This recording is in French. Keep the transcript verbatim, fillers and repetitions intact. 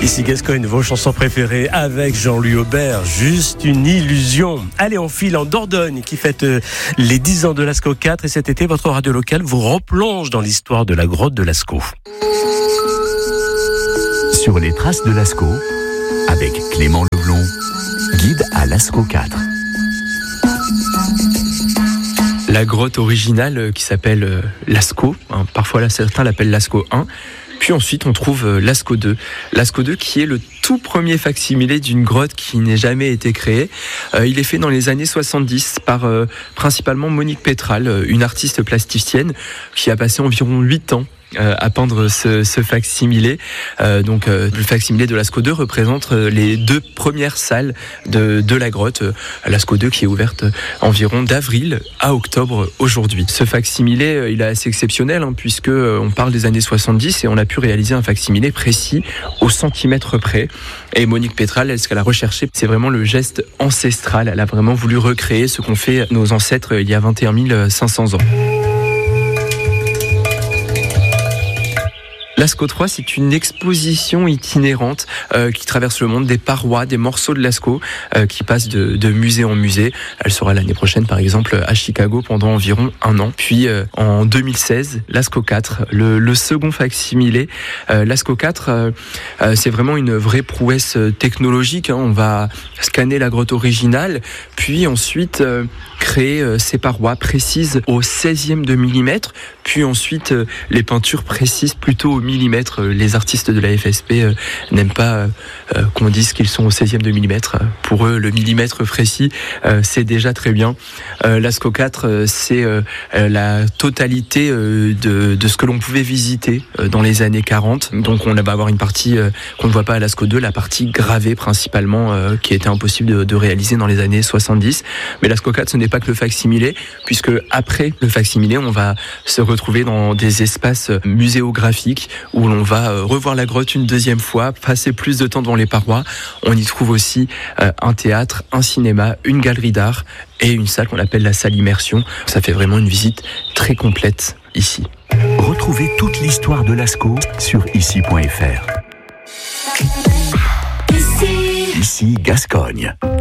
Ici Gascogne, vos chansons préférées avec Jean-Louis Aubert, juste une illusion. Allez, on file en Dordogne qui fête les dix ans de Lascaux quatre et cet été, votre radio locale vous replonge dans l'histoire de la grotte de Lascaux. Sur les traces de Lascaux, avec Clément Leblon, guide à Lascaux quatre. La grotte originale qui s'appelle Lascaux, hein, parfois certains l'appellent Lascaux un. Puis ensuite, on trouve Lascaux deux. Lascaux deux qui est le tout premier facsimilé d'une grotte qui n'ait jamais été créée. Euh, il est fait dans les années soixante-dix par euh, principalement Monique Pétral, une artiste plasticienne qui a passé environ huit ans Euh, à peindre ce, ce facsimilé. Euh, donc euh, le facsimilé de Lascaux deux représente euh, les deux premières salles de, de la grotte. Euh, Lascaux deux qui est ouverte environ d'avril à octobre aujourd'hui. Ce facsimilé, euh, il est assez exceptionnel hein, puisque euh, on parle des années soixante-dix et on a pu réaliser un facsimilé précis au centimètre près. Et Monique Pétral, elle, ce qu'elle a recherché, c'est vraiment le geste ancestral. Elle a vraiment voulu recréer ce qu'ont fait nos ancêtres il y a vingt et un mille cinq cents ans. Lascaux trois, c'est une exposition itinérante euh, qui traverse le monde, des parois, des morceaux de Lascaux euh, qui passent de, de musée en musée. Elle sera l'année prochaine, par exemple, à Chicago pendant environ un an. Puis euh, en deux mille seize, Lascaux quatre, le, le second facsimilé. Euh, Lascaux quatre, euh, euh, c'est vraiment une vraie prouesse technologique. Hein. On va scanner la grotte originale, puis ensuite euh, créer euh, ces parois précises au seizième de millimètre, puis ensuite euh, les peintures précises plutôt au millimètre. Les artistes de la F S P euh, n'aiment pas euh, euh, qu'on dise qu'ils sont au seizième de millimètre. Pour eux, le millimètre précis, euh, c'est déjà très bien. Euh, Lascaux quatre, euh, c'est euh, la totalité euh, de, de ce que l'on pouvait visiter euh, dans les années quarante. Donc on va avoir une partie euh, qu'on ne voit pas à Lascaux deux, la partie gravée principalement, euh, qui était impossible de, de réaliser dans les années soixante-dix. Mais Lascaux quatre, ce n'est pas que le facsimilé, puisque après le facsimilé, on va se retrouver dans des espaces muséographiques où l'on va revoir la grotte une deuxième fois, passer plus de temps devant les parois. On y trouve aussi euh, un théâtre, un cinéma, une galerie d'art et une salle qu'on appelle la salle immersion. Ça fait vraiment une visite très complète ici. Retrouvez toute l'histoire de Lascaux sur ici point f r. Ici, ici Gascogne.